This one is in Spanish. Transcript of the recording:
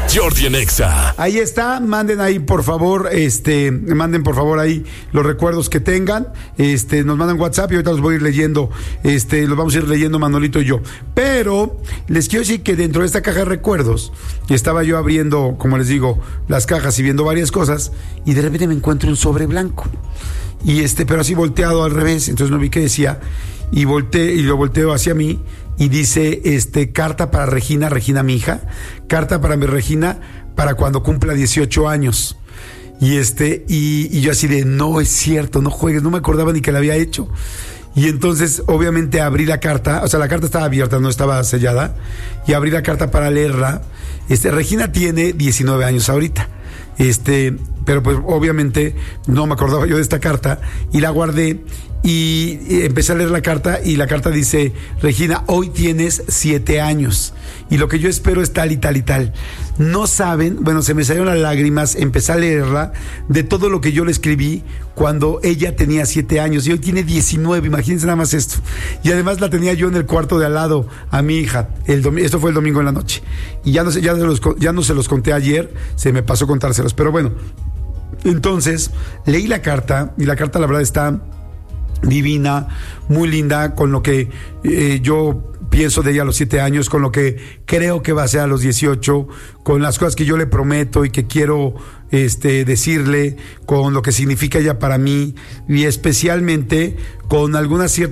Jordi en Exa. Ahí está, manden ahí por favor, manden por favor ahí los recuerdos que tengan, nos mandan WhatsApp y ahorita los voy a ir leyendo, los vamos a ir leyendo Manolito y yo. Pero les quiero decir que dentro de esta caja de recuerdos, estaba yo abriendo, como les digo, las cajas y viendo varias cosas, y de repente me encuentro un sobre blanco. Y pero así volteado al revés, entonces no vi qué decía, y lo volteo hacia mí, y dice, carta para Regina, mi hija, carta para mi Regina, para cuando cumpla 18 años. Y yo así de, no es cierto, no juegues, no me acordaba ni que la había hecho. Y entonces, obviamente, abrí la carta, o sea, la carta estaba abierta, no estaba sellada, y abrí la carta para leerla. Regina tiene 19 años ahorita, pero pues obviamente no me acordaba yo de esta carta, y la guardé, y empecé a leer la carta, y la carta dice, Regina, hoy tienes 7 años, y lo que yo espero es tal y tal y tal. No saben, bueno, se me salieron las lágrimas, empecé a leerla, de todo lo que yo le escribí cuando ella tenía 7 años, y hoy tiene 19, imagínense nada más esto. Y además la tenía yo en el cuarto de al lado, a mi hija, esto fue el domingo en la noche, y ya no se los conté ayer, se me pasó contárselos, pero bueno. Entonces, leí la carta, y la carta la verdad está divina, muy linda, con lo que yo pienso de ella a los 7 años, con lo que creo que va a ser a los 18, con las cosas que yo le prometo y que quiero decirle, con lo que significa ella para mí, y especialmente con algunas ciertas